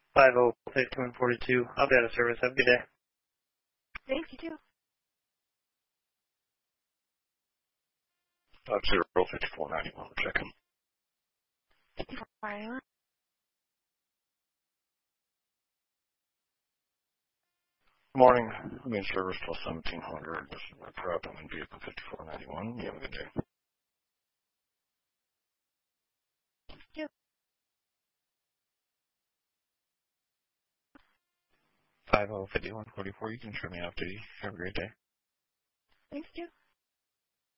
505142. I'll be out of service. Have a good day. Thanks, you too. 5491, check him. 5491. Morning. I'm in service till 1700. This is my prep. I'm in vehicle 5491. You have a good day. Yep. 505144. You can turn me off duty. Have a great day. Thanks, too.